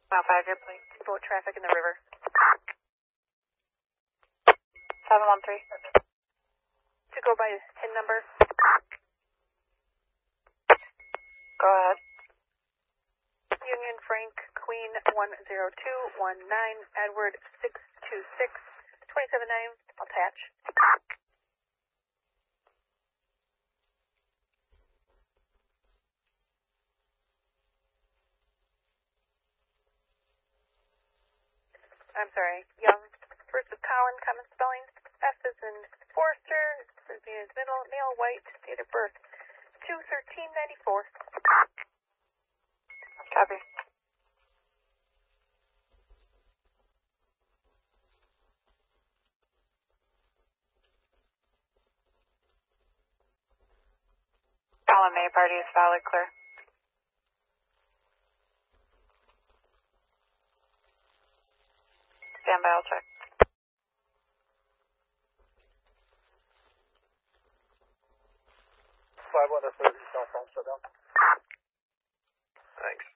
Mile 5, your plate. Boat traffic in the river. 713. To go by PIN number. Go ahead. Union Frank Queen 10219 Edward 626 279 attach. I'm sorry, Young versus Collin, common spelling. F is in Forster, B is middle, male, white, date of birth 2/13/94. Copy. Collin May, party is valid, clear. Stand by, I'll check. Flag 1 to 30, cell phone shut down. Thanks.